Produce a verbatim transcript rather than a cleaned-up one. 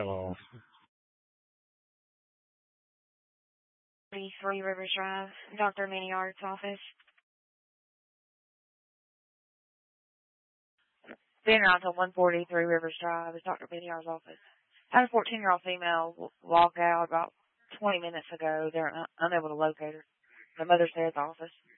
Hello. thirty-three Rivers Drive, Doctor Miniard's office. Been around till one forty-three Rivers Drive is Doctor Miniard's office. Had a fourteen-year-old female w- walk out about twenty minutes ago. They're un- unable to locate her. The mother said at the office.